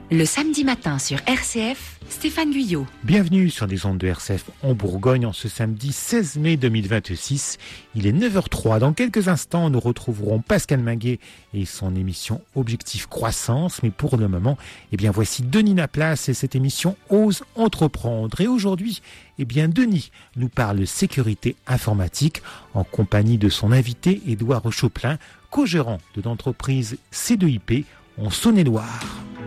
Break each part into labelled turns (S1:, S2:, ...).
S1: Le samedi matin sur RCF, Stéphane Guyot.
S2: Bienvenue sur les ondes de RCF en Bourgogne en ce samedi 16 mai 2026. Il est 9h03. Dans quelques instants, nous retrouverons Pascal Minguet et son émission Objectif Croissance. Mais pour le moment, voici Denis Laplace et cette émission Ose Entreprendre. Et aujourd'hui, Denis nous parle sécurité informatique en compagnie de son invité Édouard Choplin, co-gérant de l'entreprise C2IP en Saône-et-Loire.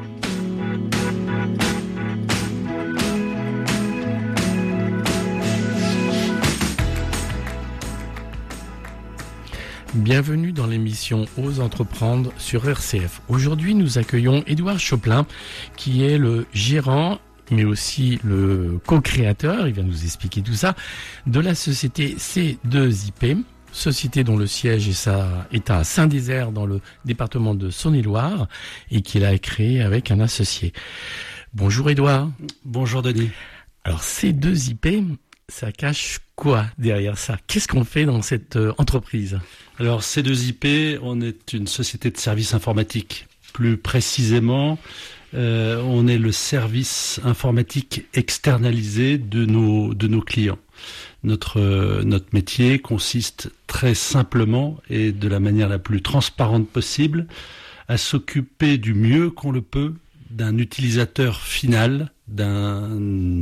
S3: Bienvenue dans l'émission Ose Entreprendre sur RCF. Aujourd'hui, nous accueillons Édouard Choplin, qui est le gérant, mais aussi le co-créateur, il va nous expliquer tout ça, de la société C2IP, société dont le siège est à Saint-Désert dans le département de Saône-et-Loire et qu'il a créé avec un associé. Bonjour Édouard.
S4: Bonjour Denis.
S3: Alors C2IP, ça cache quoi derrière ça? Qu'est-ce qu'on fait dans cette entreprise?
S4: Alors C2IP, on est une société de services informatiques. Plus précisément, on est le service informatique externalisé de nos clients. Notre métier consiste très simplement et de la manière la plus transparente possible à s'occuper du mieux qu'on le peut d'un utilisateur final, d'un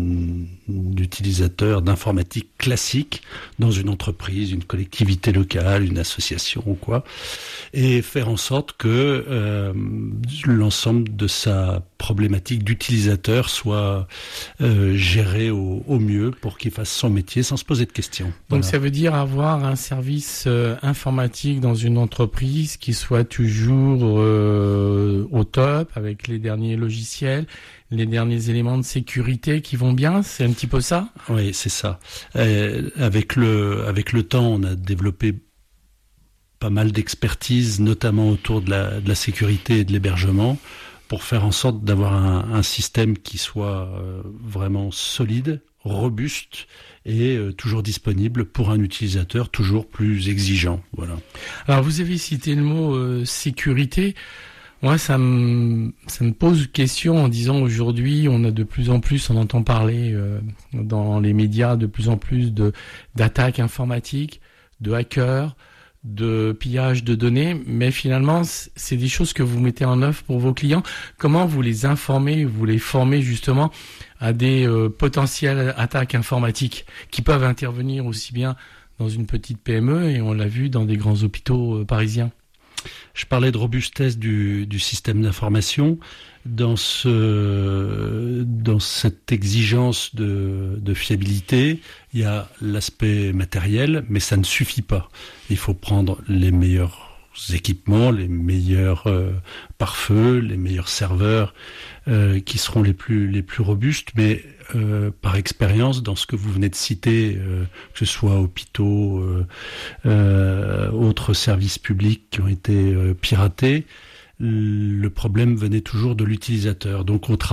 S4: utilisateur d'informatique classique dans une entreprise, une collectivité locale, une association ou quoi, et faire en sorte que l'ensemble de sa problématique d'utilisateur soit géré au mieux pour qu'il fasse son métier sans se poser de questions.
S3: Donc ça veut dire avoir un service informatique dans une entreprise qui soit toujours au top, avec les derniers logiciels, les derniers éléments de sécurité qui vont bien, c'est un petit peu ça?
S4: Oui, c'est ça. Avec le temps, on a développé pas mal d'expertise, notamment autour de la sécurité et de l'hébergement, pour faire en sorte d'avoir un système qui soit vraiment solide, robuste et toujours disponible pour un utilisateur toujours plus exigeant. Voilà.
S3: Alors vous avez cité le mot sécurité. Moi, ça me pose question en disant aujourd'hui, on a de plus en plus, on entend parler dans les médias de plus en plus d'attaques informatiques, de hackers, de pillage de données, mais finalement, c'est des choses que vous mettez en œuvre pour vos clients. Comment vous les informez, vous les formez justement à des potentielles attaques informatiques qui peuvent intervenir aussi bien dans une petite PME et on l'a vu dans des grands hôpitaux parisiens?
S4: Je parlais de robustesse du système d'information. Dans cette exigence de fiabilité, il y a l'aspect matériel, mais ça ne suffit pas. Il faut prendre les meilleurs équipements, les meilleurs pare-feux, les meilleurs serveurs qui seront les plus robustes, mais par expérience, dans ce que vous venez de citer, que ce soit hôpitaux, autres services publics qui ont été piratés, le problème venait toujours de l'utilisateur. Donc on